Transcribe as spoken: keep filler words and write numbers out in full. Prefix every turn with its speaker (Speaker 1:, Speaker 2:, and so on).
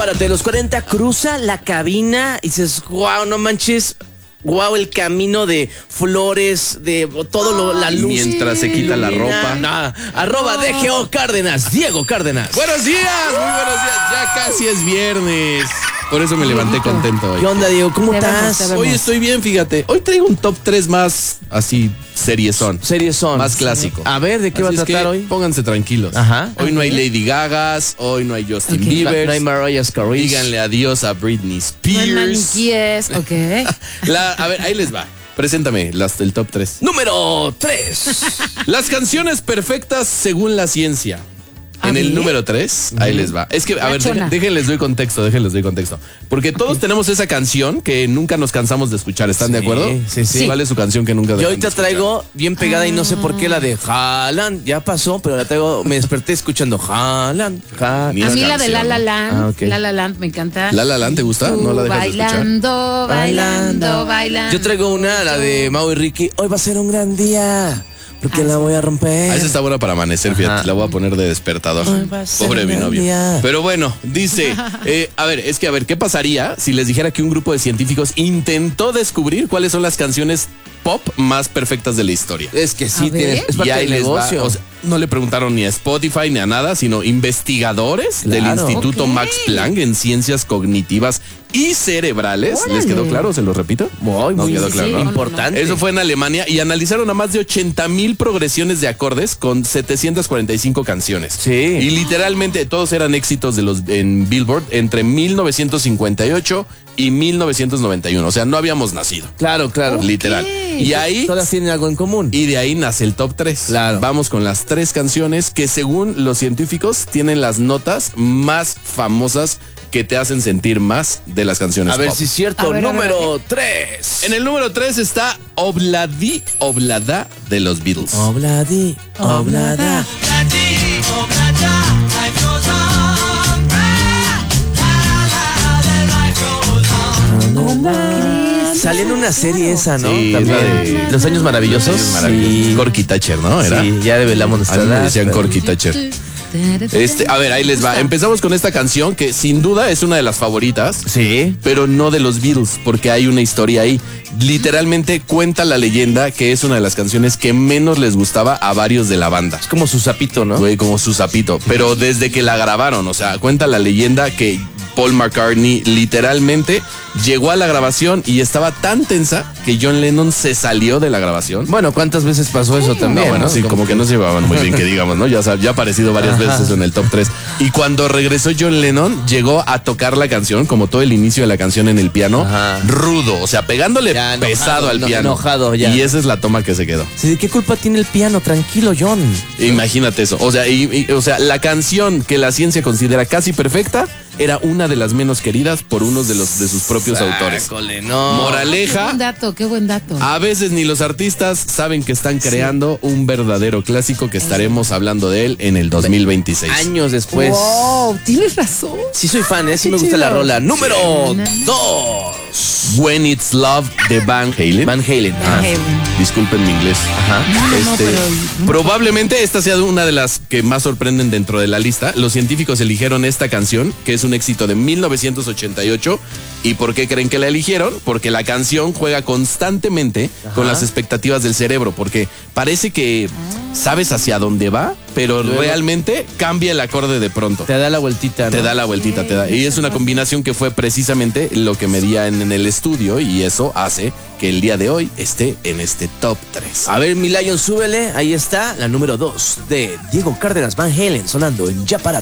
Speaker 1: Párate, los cuarenta cruza la cabina y dices, wow, no manches. Wow, el camino de flores, de todo lo, la luz.
Speaker 2: Mientras se quita la ropa.
Speaker 1: Nada. Arroba D G O Cárdenas, Diego Cárdenas.
Speaker 2: Buenos días, muy buenos días. Ya casi es viernes. Por eso me levanté contento hoy.
Speaker 1: ¿Qué onda, Diego? ¿Cómo
Speaker 3: Te vemos,
Speaker 1: estás?
Speaker 3: te vemos.
Speaker 2: Hoy estoy bien, fíjate. Hoy traigo un top tres más así, seriezón.
Speaker 1: Series son.
Speaker 2: Más clásico.
Speaker 1: A ver, ¿de qué
Speaker 2: Así
Speaker 1: va a
Speaker 2: es
Speaker 1: tratar
Speaker 2: que
Speaker 1: hoy?
Speaker 2: Pónganse tranquilos.
Speaker 1: Ajá.
Speaker 2: Hoy no hay Lady Gagas, hoy no hay Justin Bieber.
Speaker 1: No hay Mariah Carey.
Speaker 2: Díganle adiós a Britney
Speaker 3: No hay
Speaker 2: Spears.
Speaker 3: maniquíes, ok.
Speaker 2: La, a ver, ahí les va. Preséntame las del top tres.
Speaker 1: Número tres.
Speaker 2: Las canciones perfectas según la ciencia.
Speaker 3: A
Speaker 2: En el
Speaker 3: ver.
Speaker 2: número tres, ahí les va. Es que, a ver,
Speaker 3: Gachona.
Speaker 2: dejen- déjenles doy contexto, déjenles doy contexto. Porque todos tenemos esa canción que nunca nos cansamos de escuchar, ¿están de
Speaker 1: Sí,
Speaker 2: acuerdo?
Speaker 1: sí, sí.
Speaker 2: ¿Cuál es su canción que nunca
Speaker 1: Yo
Speaker 2: dejan de
Speaker 1: ahorita
Speaker 2: escuchar?
Speaker 1: traigo bien pegada y no sé por qué la de Haaland. Ya pasó, pero la traigo, me desperté escuchando Haaland. Haaland.
Speaker 2: Ni
Speaker 3: A
Speaker 2: es
Speaker 3: mí la de La La
Speaker 2: canción.
Speaker 3: Land,
Speaker 1: Ah, ok.
Speaker 3: La La Land me encanta.
Speaker 2: ¿La La Land te gusta?
Speaker 3: Tú
Speaker 2: ¿No la dejas de escuchar?
Speaker 3: bailando, bailando, bailando.
Speaker 1: Yo traigo una, la de Mau y Ricky. Hoy va a ser un gran día, porque
Speaker 3: Ah,
Speaker 1: la
Speaker 3: sí.
Speaker 1: voy a romper.
Speaker 2: Ah, esa está buena para amanecer, fíjate.
Speaker 1: Ajá.
Speaker 2: La voy a poner de despertador.
Speaker 1: Ay, va a ser
Speaker 2: Pobre
Speaker 1: un
Speaker 2: mi
Speaker 1: gran
Speaker 2: novio.
Speaker 1: día.
Speaker 2: Pero bueno, dice, eh, a ver, es que a ver, ¿qué pasaría si les dijera que un grupo de científicos intentó descubrir cuáles son las canciones pop más perfectas de la historia?
Speaker 1: Es que sí,
Speaker 3: A ver.
Speaker 1: tienes, es
Speaker 2: Y
Speaker 1: parte
Speaker 2: ahí
Speaker 1: del
Speaker 2: les va,
Speaker 1: negocio.
Speaker 2: o sea, no le preguntaron ni a Spotify ni a nada, sino investigadores del
Speaker 1: Claro.
Speaker 2: Instituto
Speaker 3: Ok.
Speaker 2: Max Planck en Ciencias Cognitivas y Cerebrales. ¿Les
Speaker 3: Órale.
Speaker 2: quedó claro? ¿Se lo repito?
Speaker 1: Muy,
Speaker 2: No
Speaker 1: muy
Speaker 2: quedó
Speaker 3: sí,
Speaker 2: claro,
Speaker 3: sí.
Speaker 2: ¿no?
Speaker 3: No, no, no.
Speaker 1: Importante.
Speaker 2: Eso fue en Alemania y analizaron a más de ochenta mil progresiones de acordes con setecientas cuarenta y cinco canciones.
Speaker 1: Sí.
Speaker 2: Y literalmente todos eran éxitos de los en Billboard entre mil novecientos cincuenta y ocho y mil novecientos noventa y uno. O sea, no habíamos nacido.
Speaker 1: Claro, claro.
Speaker 2: Literal. Y ahí
Speaker 1: Todas tienen algo en común.
Speaker 2: y de ahí nace el top tres.
Speaker 1: Claro.
Speaker 2: Vamos con las tres canciones que según los científicos tienen las notas más famosas que te hacen sentir más de las canciones
Speaker 1: A ver
Speaker 2: pop.
Speaker 1: si es cierto.
Speaker 3: A ver, a ver,
Speaker 1: Número tres.
Speaker 2: En el número tres está Obladi Oblada de los Beatles.
Speaker 1: Obladi, oblada. Salió en una serie esa, ¿no?
Speaker 2: Sí,
Speaker 1: También.
Speaker 2: es la de-
Speaker 1: Los años maravillosos.
Speaker 2: Es maravilloso.
Speaker 1: Sí.
Speaker 2: Corky Thatcher, ¿no? Era.
Speaker 1: Sí, ya develamos
Speaker 2: A
Speaker 1: nuestra
Speaker 2: mí me
Speaker 1: edad,
Speaker 2: decían
Speaker 1: pero-
Speaker 2: Corky Thatcher. Este, a ver, ahí les va. Empezamos con esta canción que sin duda es una de las favoritas.
Speaker 1: Sí.
Speaker 2: Pero no de los Beatles, porque hay una historia ahí. Literalmente cuenta la leyenda que es una de las canciones que menos les gustaba a varios de la banda.
Speaker 1: Es como su sapito, ¿no?
Speaker 2: Güey, como su sapito. Pero desde que la grabaron, o sea, cuenta la leyenda que Paul McCartney literalmente llegó a la grabación y estaba tan tensa que John Lennon se salió de la grabación.
Speaker 1: Bueno, ¿cuántas veces pasó eso también?
Speaker 2: No, bueno,
Speaker 1: ¿no?
Speaker 2: sí, como que no se llevaban muy bien, que digamos, ¿no? Ya, sab- ya ha aparecido varias
Speaker 1: Ajá.
Speaker 2: veces eso en el top tres. Y cuando regresó John Lennon, llegó a tocar la canción, como todo el inicio de la canción en el piano,
Speaker 1: Ajá.
Speaker 2: rudo, o sea, pegándole
Speaker 1: Ya, enojado,
Speaker 2: pesado al
Speaker 1: no,
Speaker 2: piano.
Speaker 1: enojado, ya.
Speaker 2: Y esa es la toma que se quedó.
Speaker 1: Sí, ¿de qué culpa tiene el piano? Tranquilo, John.
Speaker 2: Imagínate eso. O sea, y- y- o sea, la canción que la ciencia considera casi perfecta era una de las menos queridas por unos de los de sus propios autores.
Speaker 1: Sácole, no.
Speaker 3: Qué
Speaker 2: Moraleja,
Speaker 3: buen dato, qué buen dato.
Speaker 2: a veces ni los artistas saben que están creando un verdadero clásico que estaremos hablando de él en el dos mil veintiséis.
Speaker 1: Años después.
Speaker 3: Wow, tienes razón.
Speaker 1: Sí soy fan, ¿eh? Sí
Speaker 3: Qué
Speaker 1: me gusta
Speaker 3: chido.
Speaker 1: la rola. Número
Speaker 3: Sí.
Speaker 1: dos.
Speaker 2: When It's Love de Van Halen.
Speaker 1: Van Halen.
Speaker 3: Van
Speaker 1: Ah,
Speaker 3: Halen.
Speaker 2: Disculpen mi inglés.
Speaker 1: Ajá.
Speaker 3: No, no, no,
Speaker 2: Este,
Speaker 3: pero-
Speaker 2: probablemente esta sea una de las que más sorprenden dentro de la lista. Los científicos eligieron esta canción, que es un éxito de mil novecientos ochenta y ocho. ¿Y por qué creen que la eligieron? Porque la canción juega constantemente con las expectativas del cerebro, porque parece que sabes hacia dónde va, pero
Speaker 1: Luego-
Speaker 2: realmente cambia el acorde de pronto.
Speaker 1: Te da la vueltita, ¿no?
Speaker 2: Te da la vueltita, te da. Y es una combinación que fue precisamente lo que medía en, en el estudio y eso hace que el día de hoy esté en este top tres.
Speaker 1: A ver, mi Lion, súbele. Ahí está la número dos de Diego Cárdenas Van Halen sonando en Ya Para